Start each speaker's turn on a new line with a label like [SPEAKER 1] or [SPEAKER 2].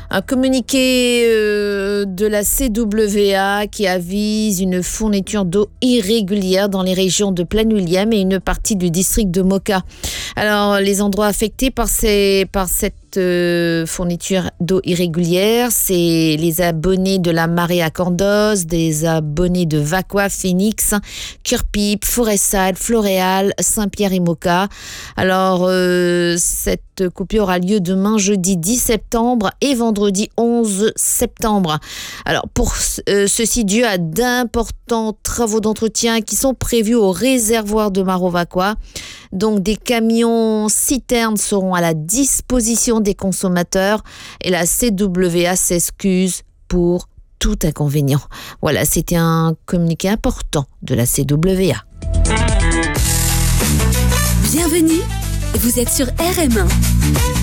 [SPEAKER 1] Un communiqué de la CWA qui avise une fourniture d'eau irrégulière dans les régions de Plaine-William et une partie du district de Moka. Alors, les endroits affectés par cette fourniture d'eau irrégulière, c'est les abonnés de la Marée à Candos, des abonnés de Vaqua, Phoenix, Curpip, Forestside, Floréal, Saint-Pierre et Moka. Alors, cette coupure aura lieu demain, jeudi 10 septembre et vendredi 11 septembre. Alors, pour ceci, dû à d'importants travaux d'entretien qui sont prévus au réservoir de Maro-Vaqua. Donc, des camions citernes seront à la disposition des consommateurs et la CWA s'excuse pour tout inconvénient. Voilà, c'était un communiqué important de la CWA.
[SPEAKER 2] Bienvenue, vous êtes sur RM1.